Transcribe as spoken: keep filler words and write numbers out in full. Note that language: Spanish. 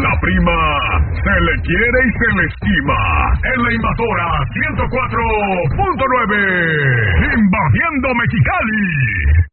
la prima se le quiere y se le estima. En la Invasora ciento cuatro punto nueve, invadiendo Mexicali.